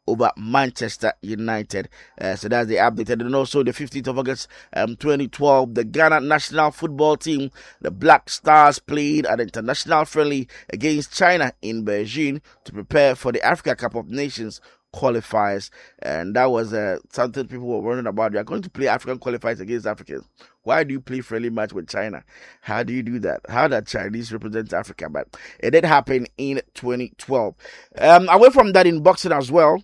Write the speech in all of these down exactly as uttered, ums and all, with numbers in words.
over Manchester United. Uh, so that's the update. And then also the fifteenth of August um, twenty twelve, the Ghana national football team, the Black Stars, played an international friendly against China in Beijing to prepare for the Africa Cup of Nations qualifiers, and that was uh, something people were wondering about. They are going to play African qualifiers against Africans. Why do you play friendly match with China? How do you do that? How does Chinese represent Africa? But it did happen in twenty twelve. Um, away from that, in boxing as well,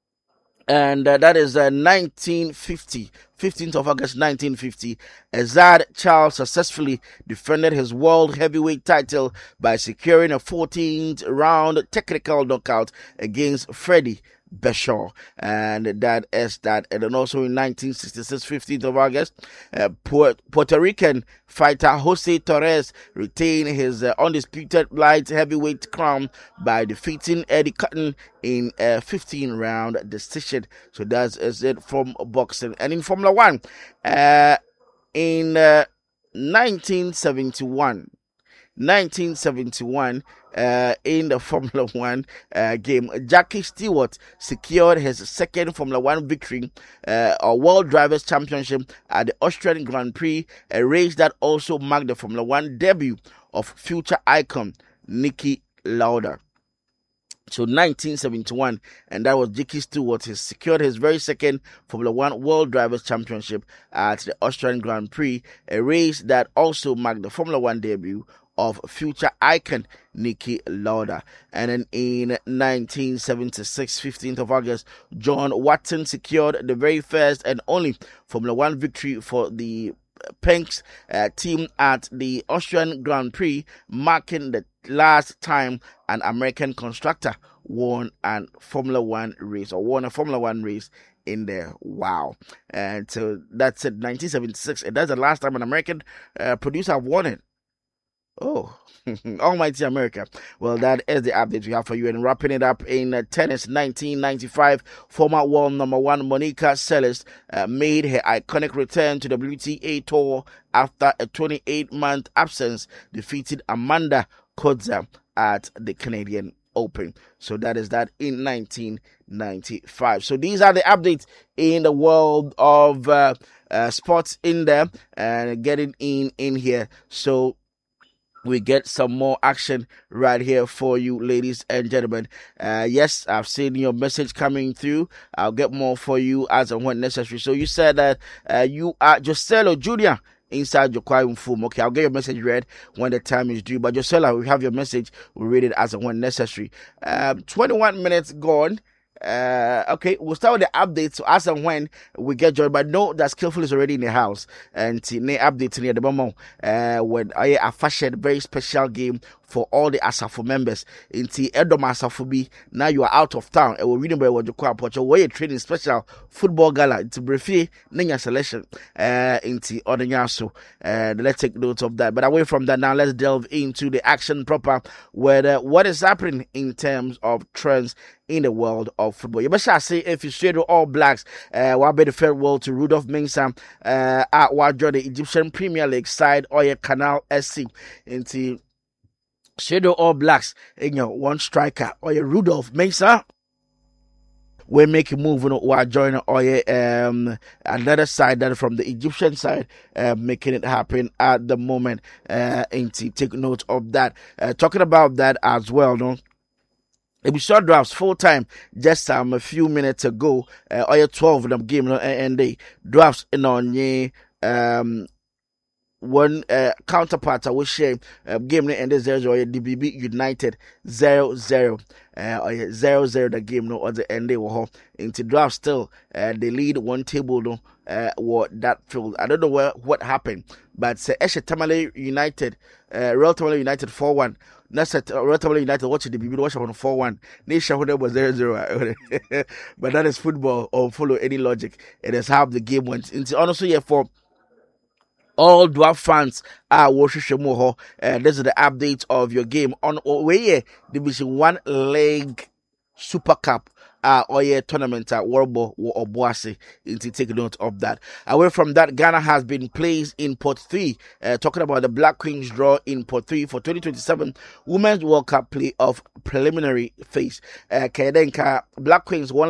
and uh, that is uh, nineteen fifty, fifteenth of August nineteen fifty, Azad Charles successfully defended his world heavyweight title by securing a fourteenth round technical knockout against Freddie Beshore, and that is that. And then also in nineteen sixty-six, fifteenth of August, uh, Puerto Rican fighter Jose Torres retained his uh, undisputed light heavyweight crown by defeating Eddie Cotton in a fifteen round decision. So that's is it from boxing. And in Formula One, uh, in uh, nineteen seventy-one. nineteen seventy-one, uh, in the Formula One uh, game, Jackie Stewart secured his second Formula One victory, uh, a World Drivers' Championship at the Austrian Grand Prix, a race that also marked the Formula One debut of future icon Niki Lauda. So nineteen seventy-one, and that was Jackie Stewart. He secured his very second Formula One World Drivers' Championship at the Austrian Grand Prix, a race that also marked the Formula One debut of future icon Niki Lauda. And then in nineteen seventy-six, fifteenth of August, John Watson secured the very first and only Formula One victory for the Penske uh, team at the Austrian Grand Prix, marking the last time an American constructor won a Formula One race or won a Formula One race in there. Wow. And so that's it, nineteen seventy-six, and that's the last time an American uh, producer won it. Oh, almighty America. Well, that is the update we have for you. And wrapping it up in uh, tennis, nineteen ninety-five, former world number one Monica Seles uh, made her iconic return to the W T A Tour after a twenty-eight month absence, defeating Amanda Kodza at the Canadian Open. So that is that in nineteen ninety-five. So these are the updates in the world of uh, uh, sports in there and getting in in here. So we get some more action right here for you, ladies and gentlemen. Uh, yes, I've seen your message coming through. I'll get more for you as and when necessary. So you said that uh, you are Joselo Junior inside your quiet form. Okay, I'll get your message read when the time is due. But Josela, we have your message. We'll read it as and when necessary. Um, twenty-one minutes gone. Uh, okay, we'll start with the updates. So as and when we get joined, but know that Skillful is already in the house and the updates near the moment. Uh, when I a fashion very special game for all the Asafo members. Inti Edom Asafo bi now you are out of town. I will read about what you call Pocho. Where you training special football gala to briefly Nenya selection. Uh, inti Odenyaso. Uh, let's take note of that. But away from that, now let's delve into the action proper. Where what is happening in terms of trends in the world of football. You must say if you straight to All Blacks, uh, what be the farewell to Rudolph Mensah, uh, at what join the Egyptian Premier League side or your Canal S C into Shadow All Blacks in your one striker or your Rudolph Mensah. We make a move while joining or um another side that from the Egyptian side, uh, making it happen at the moment. Uh, into take note of that. Uh, talking about that as well, no. It was short drafts full time just um a few minutes ago. Uh, or twelve of them game and, and they drafts in on ye um one uh, counterpart I will share uh, game and the zero or D B B United zero zero uh or zero zero the game no or the end they were into draft still uh, they lead one table no uh what that field. I don't know where what happened, but say uh, Eshe Tamale United uh Real Tamale United four one. That's at uh, Real Tamale United watching the B B watch on four one. Nation who was zero zero. But that is football or follow any logic. It is how the game went. Into honestly yeah for all Dwarf fans are watching more. Uh, this is the update of your game on Owe Division One Leg Super Cup. Uh, or yeah, tournament at Warbo or Boase. To take note of that. Away from that, Ghana has been placed in Pot three. Uh, talking about the Black Queens draw in Pot three for twenty twenty-seven Women's World Cup playoff preliminary phase. Uh, Kadenka Black Queens won